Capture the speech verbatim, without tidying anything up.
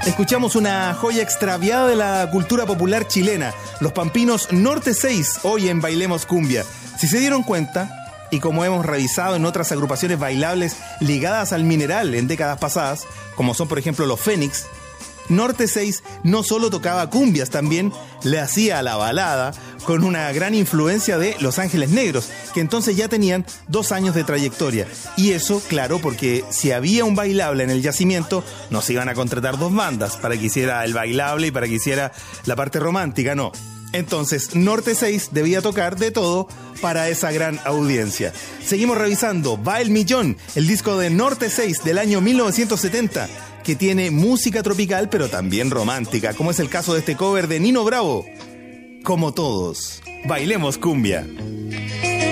Escuchamos una joya extraviada de la cultura popular chilena, Los Pampinos Norte seis, hoy en Bailemos Cumbia. Si se dieron cuenta, y como hemos revisado en otras agrupaciones bailables ligadas al mineral en décadas pasadas, como son por ejemplo los Fénix, Norte seis no solo tocaba cumbias, también le hacía a la balada, con una gran influencia de Los Ángeles Negros, que entonces ya tenían dos años de trayectoria. Y eso, claro, porque si había un bailable en el yacimiento, no se iban a contratar dos bandas para que hiciera el bailable y para que hiciera la parte romántica, no. Entonces, Norte seis debía tocar de todo para esa gran audiencia. Seguimos revisando Va el Millón, el disco de Norte seis del año mil novecientos setenta, que tiene música tropical pero también romántica, como es el caso de este cover de Nino Bravo. Como todos, bailemos cumbia.